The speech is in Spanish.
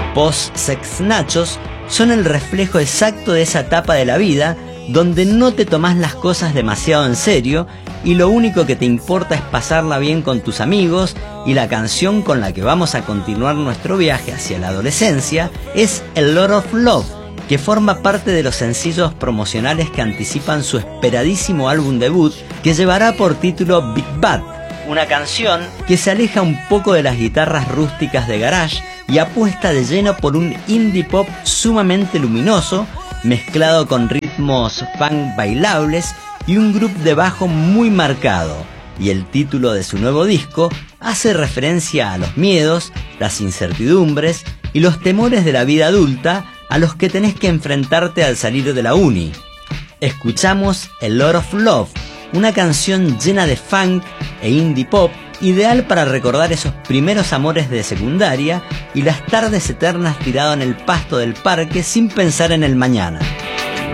post-sex nachos son el reflejo exacto de esa etapa de la vida donde no te tomás las cosas demasiado en serio y lo único que te importa es pasarla bien con tus amigos, y la canción con la que vamos a continuar nuestro viaje hacia la adolescencia es A Lot of Love, que forma parte de los sencillos promocionales que anticipan su esperadísimo álbum debut, que llevará por título Big Bad, una canción que se aleja un poco de las guitarras rústicas de garage y apuesta de lleno por un indie pop sumamente luminoso, mezclado con ritmos funk bailables y un groove de bajo muy marcado. Y el título de su nuevo disco hace referencia a los miedos, las incertidumbres y los temores de la vida adulta a los que tenés que enfrentarte al salir de la uni. Escuchamos A Lot of Love, una canción llena de funk e indie pop, ideal para recordar esos primeros amores de secundaria y las tardes eternas tirado en el pasto del parque sin pensar en el mañana.